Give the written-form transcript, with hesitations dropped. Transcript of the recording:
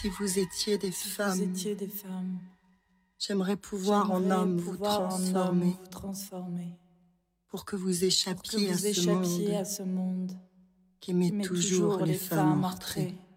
Si vous étiez des femmes, Vous étiez des femmes. j'aimerais pouvoir en homme vous transformer pour que vous échappiez à ce monde ce monde qui met toujours les femmes meurtrées.